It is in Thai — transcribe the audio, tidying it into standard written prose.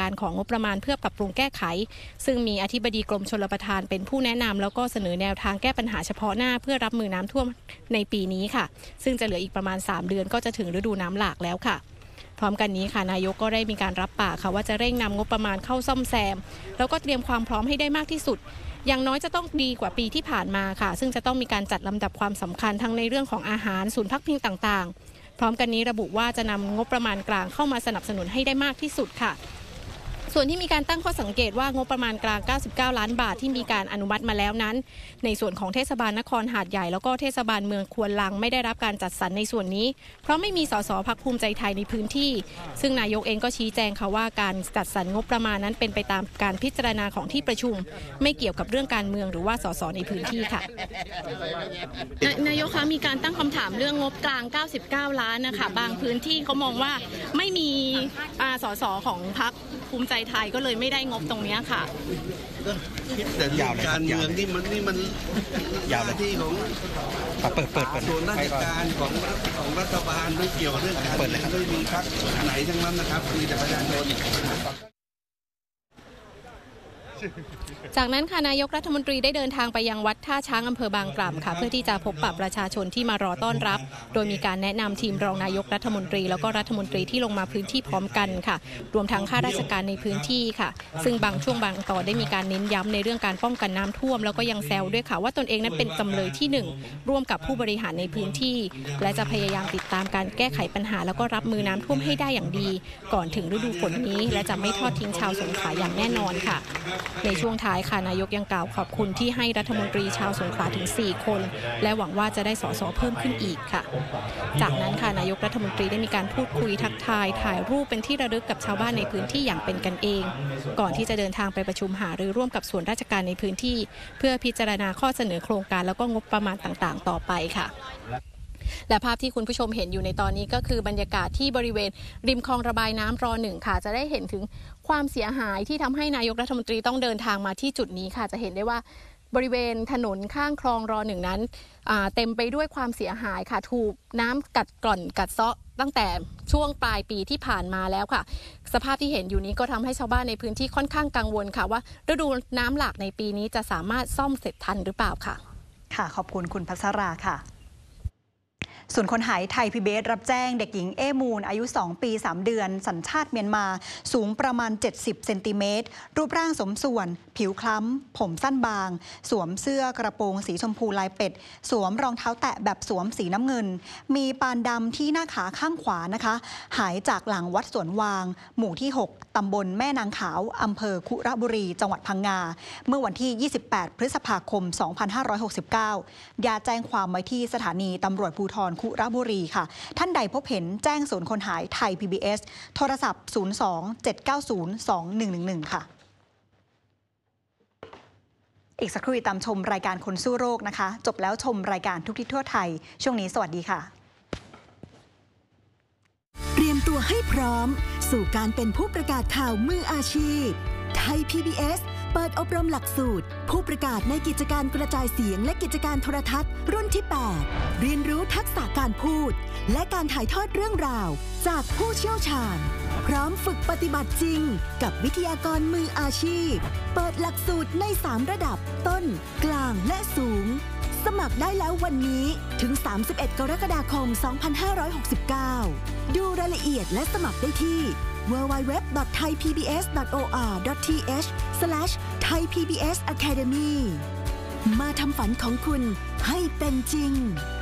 การของงบประมาณเพื่อปรับปรุงแก้ไขซึ่งมีอธิบดีกรมชลประทานเป็นผู้แนะนำแล้วก็เสนอแนวทางแก้ปัญหาเฉพาะหน้าเพื่อรับมือน้ำท่วมในปีนี้ค่ะซึ่งจะเหลืออีกประมาณ3 เดือนก็จะถึงฤดูน้ำหลากแล้วค่ะพร้อมกันนี้ค่ะนายกก็ได้มีการรับปากค่ะว่าจะเร่งนำงบประมาณเข้าซ่อมแซมแล้วก็เตรียมความพร้อมให้ได้มากที่สุดอย่างน้อยจะต้องดีกว่าปีที่ผ่านมาค่ะซึ่งจะต้องมีการจัดลำดับความสำคัญทั้งในเรื่องของอาหารศูนย์พักพิงต่างๆพร้อมกันนี้ระบุว่าจะนำงบประมาณกลางเข้ามาสนับสนุนให้ได้มากที่สุดค่ะส่วนที่มีการตั้งข้อสังเกตว่างบประมาณกลาง99 ล้านบาทที่มีการอนุมัติมาแล้วนั้นในส่วนของเทศบาลนครหาดใหญ่แล้วก็เทศบาลเมืองควนลังไม่ได้รับการจัดสรรในส่วนนี้เพราะไม่มีสสพรรคภูมิใจไทยในพื้นที่ซึ่งนายกเองก็ชี้แจงค่ะว่าการจัดสรรงบประมาณนั้นเป็นไปตามการพิจารณาของที่ประชุมไม่เกี่ยวกับเรื่องการเมืองหรือว่าสสในพื้นที่ค่ะนายกคะมีการตั้งคำถามเรื่องงบกลาง99 ล้านนะคะบางพื้นที่เขามองว่าไม่มีสสของพรรคภูมิใจไทยก็เลยไม่ได้งบตรงนี้ค่ะแต่การเมืองนี่มันยาวที่ของส่วนราชการของรัฐบาลไม่เกี่ยวกับเรื่องการเมืองไม่มีพรรคไหนทั้งนั้นนะครับมีแต่ประชาชนจากนั้นค่ะนายกรัฐมนตรีได้เดินทางไปยังวัดท่าช้างอำเภอบางกล่ำค่ะเพื่อที่จะพบปะประชาชนที่มารอต้อนรับโดยมีการแนะนำทีมรองนายกรัฐมนตรีแล้วก็รัฐมนตรีที่ลงมาพื้นที่พร้อมกันค่ะรวมทั้งข้าราชการในพื้นที่ค่ะซึ่งบางช่วงบางตอนได้มีการเน้นย้ำในเรื่องการป้องกันน้ำท่วมแล้วก็ยังแซวด้วยค่ะว่าตนเองนั้นเป็นจำเลยที่1ร่วมกับผู้บริหารในพื้นที่และจะพยายามติดตามการแก้ไขปัญหาแล้วก็รับมือน้ำท่วมให้ได้อย่างดีก่อนถึงฤดูฝนนี้และจะไม่ทอดทิ้งชาวสงขลาอย่างแน่นอนค่ะในช่วงท้ายค่ะนายกยังกล่าวขอบคุณที่ให้รัฐมนตรีชาวสงขลาถึง4 คนและหวังว่าจะได้สสเพิ่มขึ้นอีกค่ะจากนั้นค่ะนายกรัฐมนตรีได้มีการพูดคุยทักทายถ่ายรูปเป็นที่ระลึกกับชาวบ้านในพื้นที่อย่างเป็นกันเองก่อนที่จะเดินทางไปประชุมหารือร่วมกับส่วนราชการในพื้นที่เพื่อพิจารณาข้อเสนอโครงการแล้วก็งบประมาณต่างๆต่อไปค่ะและภาพที่คุณผู้ชมเห็นอยู่ในตอนนี้ก็คือบรรยากาศที่บริเวณริมคลองระบายน้ำร1ค่ะจะได้เห็นถึงความเสียหายที่ทำให้นายกรัฐมนตรีต้องเดินทางมาที่จุดนี้ค่ะจะเห็นได้ว่าบริเวณถนนข้างคลองร1นั้นเต็มไปด้วยความเสียหายค่ะถูกน้ำกัดกร่อนกัดเซาะตั้งแต่ช่วงปลายปีที่ผ่านมาแล้วค่ะสภาพที่เห็นอยู่นี้ก็ทำให้ชาวบ้านในพื้นที่ค่อนข้างกังวลค่ะว่าฤดูน้ำหลากในปีนี้จะสามารถซ่อมเสร็จทันหรือเปล่าค่ะค่ะขอบคุณคุณพัชราค่ะส่วนคนหายไทย PBS รับแจ้งเด็กหญิงเอมูลอายุ2 ปี 3 เดือนสัญชาติเมียนมาสูงประมาณ70 เซนติเมตรรูปร่างสมส่วนผิวคล้ำผมสั้นบางสวมเสื้อกระโปรงสีชมพูลายเป็ดสวมรองเท้าแตะแบบสวมสีน้ำเงินมีปานดำที่หน้าขาข้างขวานะคะหายจากหลังวัดสวนวางหมู่ที่6ตำบลแม่นางขาวอำเภอคุระบุรีจังหวัดพังงาเมื่อวันที่28 พฤษภาคม 2569ญาติแจ้งความไว้ที่สถานีตำรวจภูธรคุระบุรีค่ะท่านใดพบเห็นแจ้งศูนย์คนหายไทย PBS โทรศัพท์02-790-2111ค่ะอีกสักครู่ตามชมรายการคนสู้โรคนะคะจบแล้วชมรายการทุกทิศทั่วไทยช่วงนี้สวัสดีค่ะเตรียมตัวให้พร้อมสู่การเป็นผู้ประกาศข่าวมืออาชีพไทย PBS เปิดอบรมหลักสูตรผู้ประกาศในกิจการกระจายเสียงและกิจการโทรทัศน์รุ่นที่ 8 เรียนรู้ทักษะการพูดและการถ่ายทอดเรื่องราวจากผู้เชี่ยวชาญพร้อมฝึกปฏิบัติจริงกับวิทยากรมืออาชีพเปิดหลักสูตรใน3 ระดับต้นกลางและสูงสมัครได้แล้ววันนี้ถึง31 กรกฎาคม 2569 ดูรายละเอียดและสมัครได้ที่ www.thaipbs.or.th/thaipbsacademy มาทำฝันของคุณให้เป็นจริง